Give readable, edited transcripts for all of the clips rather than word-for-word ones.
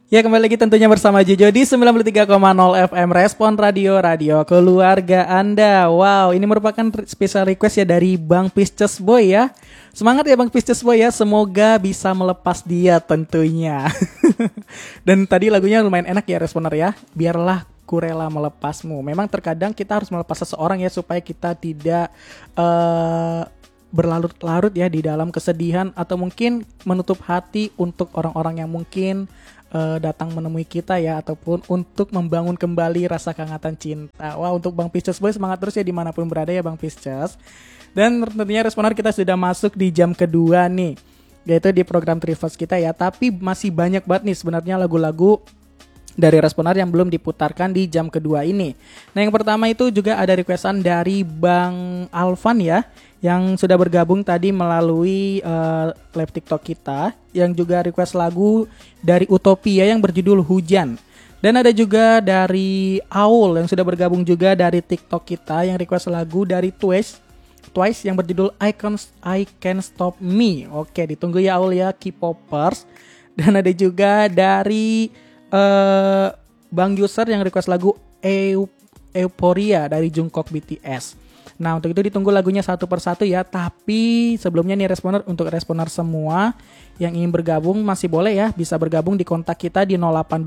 Ya, kembali lagi tentunya bersama Jojo di 93,0 FM Respon Radio, radio keluarga Anda. Wow, ini merupakan special request ya dari Bang Pisces Boy ya. Semangat ya Bang Pisces Boy ya, semoga bisa melepas dia tentunya. Dan tadi lagunya lumayan enak ya Responer ya. Biarlah ku rela melepasmu. Memang terkadang kita harus melepas seseorang ya supaya kita tidak berlarut-larut ya di dalam kesedihan atau mungkin menutup hati untuk orang-orang yang mungkin datang menemui kita ya, ataupun untuk membangun kembali rasa kehangatan cinta. Wah, untuk Bang Pisces Boy semangat terus ya dimanapun berada ya Bang Pisces. Dan tentunya Responer kita sudah masuk di jam kedua nih, yaitu di program Trivers kita ya. Tapi masih banyak banget nih sebenarnya lagu-lagu dari Responer yang belum diputarkan di jam kedua ini. Nah, yang pertama itu juga ada requestan dari Bang Alvan ya, yang sudah bergabung tadi melalui live TikTok kita, yang juga request lagu dari Utopia yang berjudul Hujan. Dan ada juga dari Aul yang sudah bergabung juga dari TikTok kita, yang request lagu dari Twice yang berjudul I Can't Stop Me. Oke, ditunggu ya Aul ya, K-popers. Dan ada juga dari Bang User yang request lagu Euphoria dari Jungkook BTS. Nah, untuk itu ditunggu lagunya satu persatu ya. Tapi sebelumnya nih Responer, untuk Responer semua yang ingin bergabung masih boleh ya, bisa bergabung di kontak kita di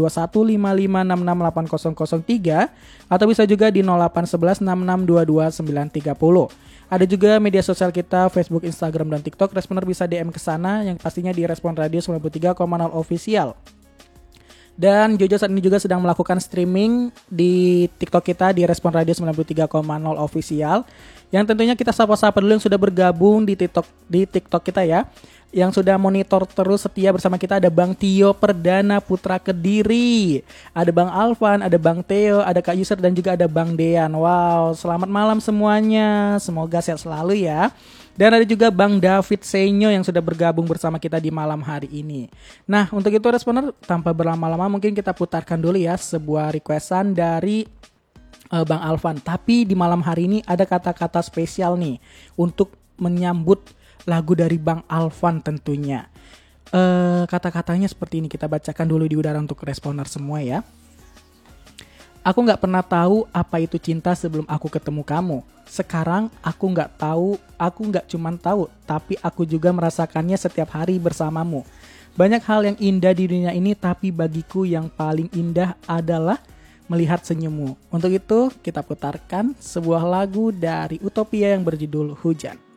082155668003 atau bisa juga di 081166222930. Ada juga media sosial kita, Facebook, Instagram, dan TikTok. Responer bisa DM ke sana, yang pastinya di Respon Radio 93,0 Official. Dan Jojo saat ini juga sedang melakukan streaming di TikTok kita di Respon Radio 93,0 Official. Yang tentunya kita sapa-sapa dulu yang sudah bergabung di TikTok kita ya. Yang sudah monitor terus setia bersama kita ada Bang Tio Perdana Putra Kediri, ada Bang Alvan, ada Bang Theo, ada Kak User, dan juga ada Bang Dean. Wow, selamat malam semuanya. Semoga sehat selalu ya. Dan ada juga Bang David Senyo yang sudah bergabung bersama kita di malam hari ini. Nah, untuk itu Responer, tanpa berlama-lama mungkin kita putarkan dulu ya sebuah requestan dari Bang Alvan. Tapi di malam hari ini ada kata-kata spesial nih untuk menyambut lagu dari Bang Alvan tentunya. Kata-katanya seperti ini, kita bacakan dulu di udara untuk Responer semua ya. Aku gak pernah tahu apa itu cinta sebelum aku ketemu kamu. Sekarang aku gak tahu, aku gak cuman tahu, tapi aku juga merasakannya setiap hari bersamamu. Banyak hal yang indah di dunia ini, tapi bagiku yang paling indah adalah melihat senyummu. Untuk itu kita putarkan sebuah lagu dari Utopia yang berjudul Hujan.